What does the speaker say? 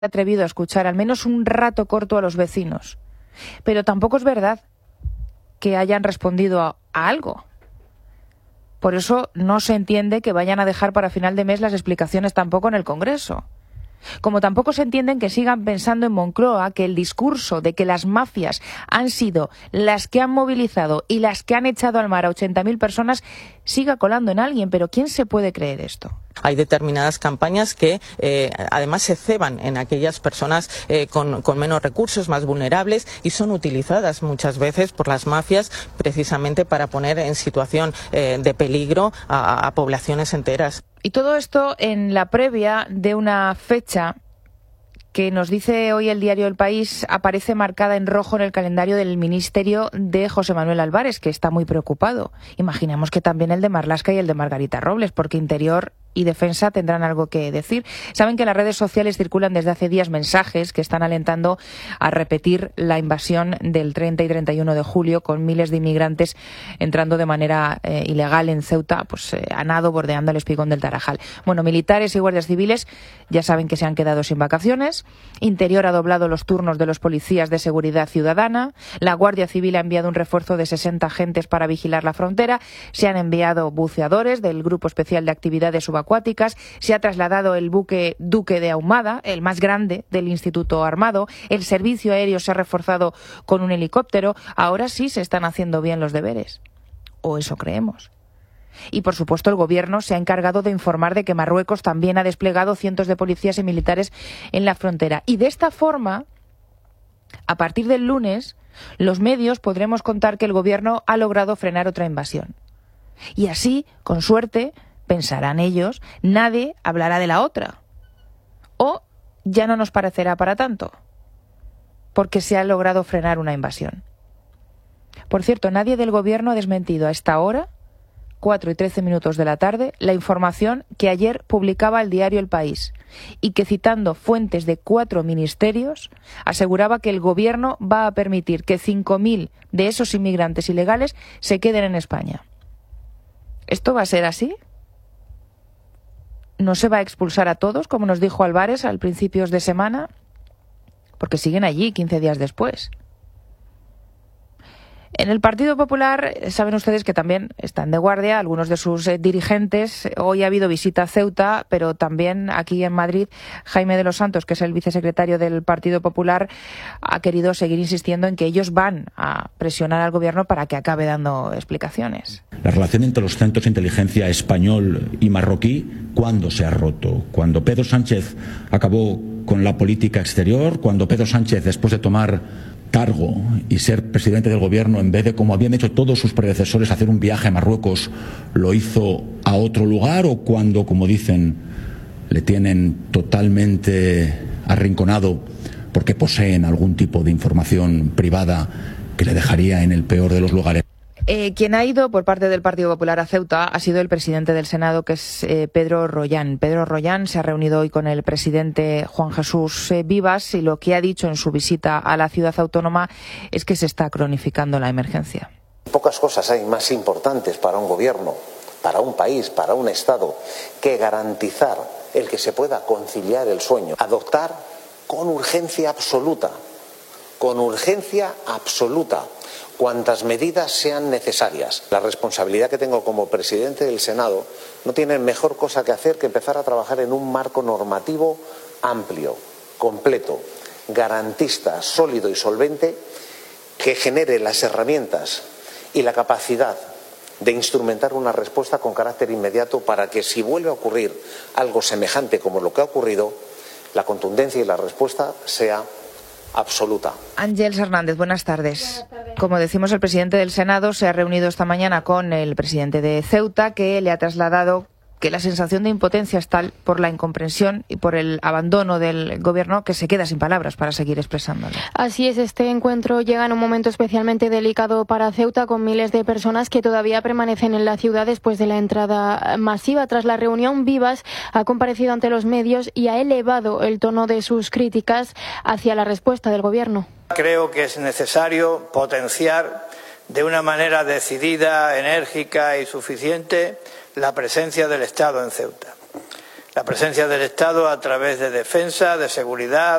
atrevido a escuchar al menos un rato corto a los vecinos. Pero tampoco es verdad que hayan respondido a algo. Por eso no se entiende que vayan a dejar para final de mes las explicaciones tampoco en el Congreso. Como tampoco se entienden que sigan pensando en Moncloa que el discurso de que las mafias han sido las que han movilizado y las que han echado al mar a 80.000 personas siga colando en alguien. Pero ¿quién se puede creer esto? Hay determinadas campañas que además se ceban en aquellas personas con menos recursos, más vulnerables, y son utilizadas muchas veces por las mafias precisamente para poner en situación de peligro a poblaciones enteras. Y todo esto en la previa de una fecha que nos dice hoy el diario El País aparece marcada en rojo en el calendario del ministerio de José Manuel Álvarez, que está muy preocupado. Imaginemos que también el de Marlaska y el de Margarita Robles, porque Interior y Defensa tendrán algo que decir. Saben que en las redes sociales circulan desde hace días mensajes que están alentando a repetir la invasión del 30 y 31 de julio, con miles de inmigrantes entrando de manera ilegal en Ceuta, a nado, bordeando el espigón del Tarajal. Bueno, militares y guardias civiles ya saben que se han quedado sin vacaciones. Interior ha doblado los turnos de los policías de seguridad ciudadana. La Guardia Civil ha enviado un refuerzo de 60 agentes para vigilar la frontera. Se han enviado buceadores del Grupo Especial de Actividades Subacuáticas. Se ha trasladado el buque Duque de Ahumada, el más grande del Instituto Armado. El servicio aéreo se ha reforzado con un helicóptero. Ahora sí se están haciendo bien los deberes. O eso creemos. Y, por supuesto, el Gobierno se ha encargado de informar de que Marruecos también ha desplegado cientos de policías y militares en la frontera. Y de esta forma, a partir del lunes, los medios podremos contar que el Gobierno ha logrado frenar otra invasión. Y así, con suerte, pensarán ellos, nadie hablará de la otra. O ya no nos parecerá para tanto, porque se ha logrado frenar una invasión. Por cierto, nadie del Gobierno ha desmentido a esta hora, 4:13 de la tarde, la información que ayer publicaba el diario El País y que, citando fuentes de 4 ministerios, aseguraba que el Gobierno va a permitir que 5.000 de esos inmigrantes ilegales se queden en España. ¿Esto va a ser así? ¿No se va a expulsar a todos, como nos dijo Álvarez al principios de semana? Porque siguen allí 15 días después. En el Partido Popular saben ustedes que también están de guardia algunos de sus dirigentes. Hoy ha habido visita a Ceuta, pero también aquí en Madrid Jaime de los Santos, que es el vicesecretario del Partido Popular, ha querido seguir insistiendo en que ellos van a presionar al Gobierno para que acabe dando explicaciones. La relación entre los centros de inteligencia español y marroquí, ¿cuándo se ha roto? Cuando Pedro Sánchez acabó con la política exterior, cuando Pedro Sánchez, después de tomar cargo y ser presidente del Gobierno, en vez de, como habían hecho todos sus predecesores, hacer un viaje a Marruecos, lo hizo a otro lugar, o cuando, como dicen, le tienen totalmente arrinconado porque poseen algún tipo de información privada que le dejaría en el peor de los lugares. Quien ha ido por parte del Partido Popular a Ceuta ha sido el presidente del Senado, que es Pedro Rollán. Pedro Rollán se ha reunido hoy con el presidente Juan Jesús Vivas y lo que ha dicho en su visita a la ciudad autónoma es que se está cronificando la emergencia. Pocas cosas hay más importantes para un gobierno, para un país, para un Estado, que garantizar el que se pueda conciliar el sueño. Adoptar con urgencia absoluta, cuantas medidas sean necesarias. La responsabilidad que tengo como presidente del Senado no tiene mejor cosa que hacer que empezar a trabajar en un marco normativo amplio, completo, garantista, sólido y solvente, que genere las herramientas y la capacidad de instrumentar una respuesta con carácter inmediato para que, si vuelve a ocurrir algo semejante como lo que ha ocurrido, la contundencia y la respuesta sea absoluta. Ángeles Hernández, buenas tardes. Como decimos, el presidente del Senado se ha reunido esta mañana con el presidente de Ceuta, que le ha trasladado que la sensación de impotencia es tal por la incomprensión y por el abandono del Gobierno que se queda sin palabras para seguir expresándolo. Así es, este encuentro llega en un momento especialmente delicado para Ceuta, con miles de personas que todavía permanecen en la ciudad después de la entrada masiva. Tras la reunión, Vivas ha comparecido ante los medios y ha elevado el tono de sus críticas hacia la respuesta del Gobierno. Creo que es necesario potenciar de una manera decidida, enérgica y suficiente la presencia del Estado en Ceuta. La presencia del Estado a través de defensa, de seguridad,